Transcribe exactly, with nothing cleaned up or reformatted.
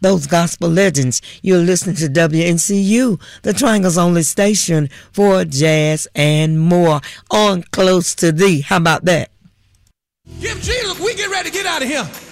those gospel legends. You're listening to W N C U, the Triangle's only station for jazz and more. On Close to Thee. How about that? Give Jesus, we get ready to get out of here.